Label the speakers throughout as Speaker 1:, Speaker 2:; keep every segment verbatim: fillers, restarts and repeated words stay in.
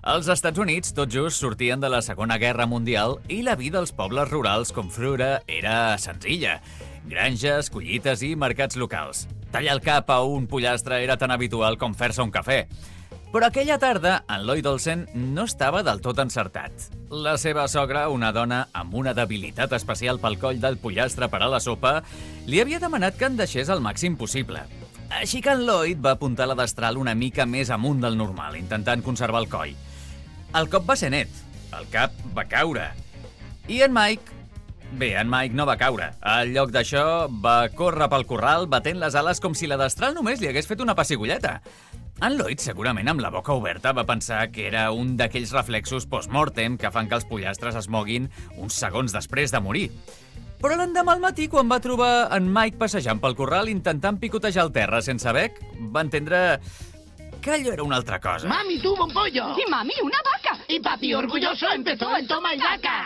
Speaker 1: Els Estats Units tot just sortien de la Segona Guerra Mundial i la vida als pobles rurals com Flora era senzilla. Granges, collites i mercats locals. Tallar el cap a un pollastre era tan habitual com fer-se un cafè. Però aquella tarda, en Lloyd Olsen no estava del tot encertat. La seva sogra, una dona amb una debilitat especial pel coll del pollastre per a la sopa, li havia demanat que en deixés el màxim possible. Així que en Lloyd va apuntar la destral una mica més amunt del normal, intentant conservar el coll. El cop va ser net, el cap va caure. I en Mike... Bé, en Mike no va caure. Al lloc d'això, va córrer pel corral batent les ales com si la destral només li hagués fet una pessigolleta. En Lloyd, segurament amb la boca oberta, va pensar que era un d'aquells reflexos post-mortem que fan que els pollastres es moguin uns segons després de morir. Però l'endemà al matí, quan va trobar en Mike passejant pel corral intentant picotejar el terra sense bec, va entendre que allò era una altra cosa.
Speaker 2: Mami tuvo un pollo.
Speaker 3: Y mami una vaca.
Speaker 2: Y papi orgulloso empezó el toma y daca.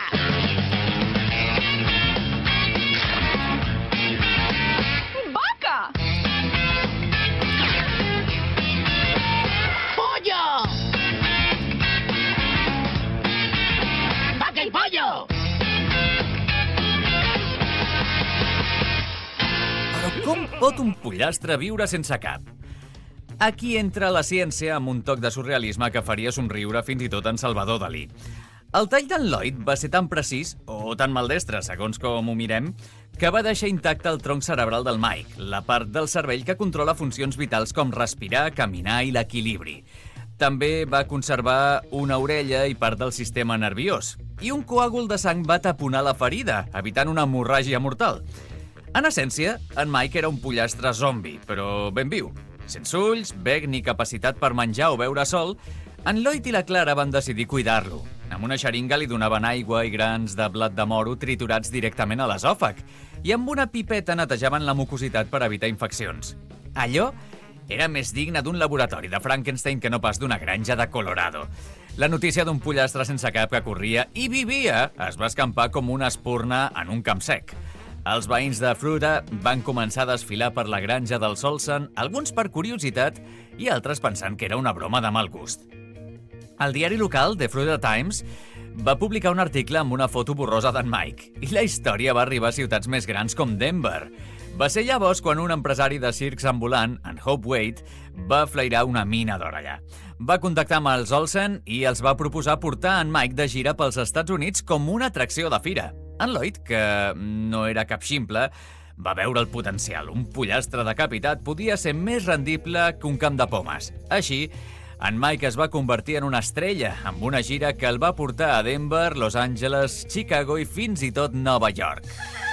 Speaker 3: ¡Vaca!
Speaker 2: ¡Pollo! ¡Vaca y pollo!
Speaker 1: Però com pot un pollastre viure sense cap? Aquí entra la ciència amb un toc de surrealisme que faria somriure fins i tot en Salvador Dalí. El tall d'en Lloyd va ser tan precís, o tan maldestre, segons com ho mirem, que va deixar intacte el tronc cerebral del Mike, la part del cervell que controla funcions vitals com respirar, caminar i l'equilibri. També va conservar una orella i part del sistema nerviós, i un coàgul de sang va taponar la ferida, evitant una hemorràgia mortal. En essència, en Mike era un pollastre zombi, però ben viu. Sense ulls, bec ni capacitat per menjar o beure sol, en Lloyd i la Clara van decidir cuidar-lo. Amb una xeringa li donaven aigua i grans de blat de moro triturats directament a l'esòfag i amb una pipeta netejaven la mucositat per evitar infeccions. Allò era més digne d'un laboratori de Frankenstein que no pas d'una granja de Colorado. La notícia d'un pollastre sense cap que corria i vivia es va escampar com una espurna en un camp sec. Els veïns de Fruita van començar a desfilar per la granja dels Olsen, alguns per curiositat i altres pensant que era una broma de mal gust. El diari local, The Fruita Times, va publicar un article amb una foto borrosa d'en Mike i la història va arribar a ciutats més grans com Denver. Va ser llavors quan un empresari de circs ambulant, en Hope Wade, va flairar una mina d'or allà. Va contactar amb els Olsen i els va proposar portar en Mike de gira pels Estats Units com una atracció de fira. En Lloyd, que no era cap ximple, va veure el potencial. Un pollastre decapitat podia ser més rendible que un camp de pomes. Així, en Mike es va convertir en una estrella, amb una gira que el va portar a Denver, Los Angeles, Chicago i fins i tot Nova York.